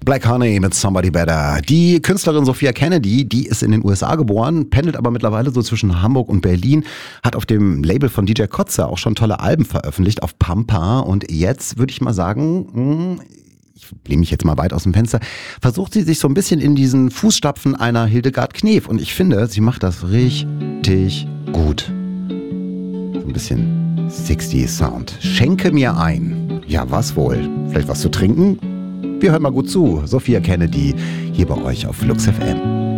Black Honey mit Somebody Better. Die Künstlerin Sophia Kennedy, die ist in den USA geboren, pendelt aber mittlerweile so zwischen Hamburg und Berlin, hat auf dem Label von DJ Kotze auch schon tolle Alben veröffentlicht, auf Pampa. Und jetzt würde ich mal sagen, ich lehne mich jetzt mal weit aus dem Fenster, versucht sie sich so ein bisschen in diesen Fußstapfen einer Hildegard Knef. Und ich finde, sie macht das richtig gut. So ein bisschen 60 Sound. Schenke mir ein. Ja, was wohl? Vielleicht was zu trinken? Wir hören mal gut zu. Sophia Kennedy hier bei euch auf Flux FM.